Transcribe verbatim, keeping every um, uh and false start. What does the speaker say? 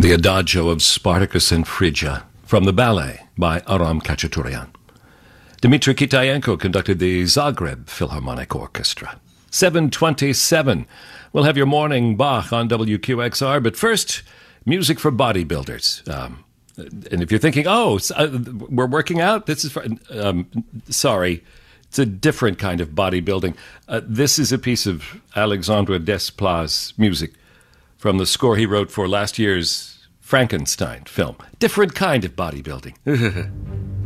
The Adagio of Spartacus and Phrygia from the ballet by Aram Khachaturian. Dmitry Kitayenko conducted the Zagreb Philharmonic Orchestra. seven twenty-seven. We'll have your morning Bach on W Q X R, but first, music for bodybuilders. Um, and if you're thinking, oh, uh, we're working out, this is for, um, sorry, it's a different kind of bodybuilding. Uh, this is a piece of Alexandre Desplat's music from the score he wrote for last year's Frankenstein film. Different kind of bodybuilding.